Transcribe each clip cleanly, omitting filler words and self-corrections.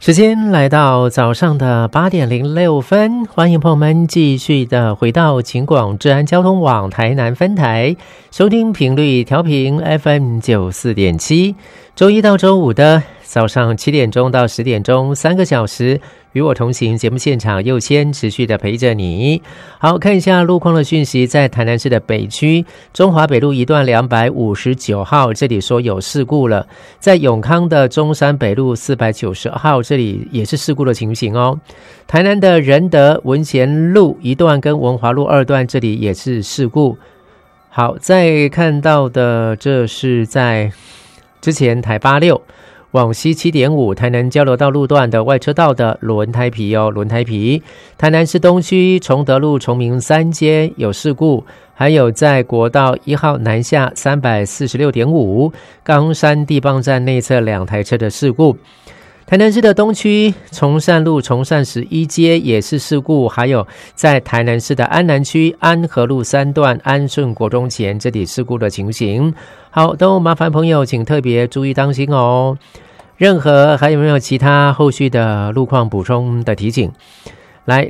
时间来到早上的8:06，欢迎朋友们继续的回到警广治安交通网台南分台，收听频率调频 FM94.7，周一到周五的早上7点钟到10点钟，3个小时与我同行，节目现场又先持续的陪着你。好，看一下路况的讯息，在台南市的北区中华北路一段259号，这里说有事故了。在永康的中山北路490号，这里也是事故的情形哦。台南的仁德文贤路一段跟文华路2段，这里也是事故。好，再看到的这是在之前台86往西7.5台南交流道路段的外车道的轮胎皮轮胎皮。台南市东区崇德路崇明3街有事故，还有在国道1号南下346.5冈山地磅站内侧2台车的事故。台南市的东区崇善路崇善11街也是事故，还有在台南市的安南区安和路3段安顺国中前这里事故的情形。好，都麻烦朋友请特别注意当心哦。任何还有没有其他后续的路况补充的提醒，来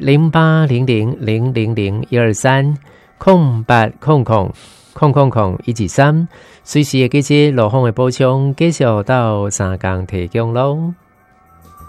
0800000123空8空空空空空123，随时会记路况的补充继续到3天提供咯。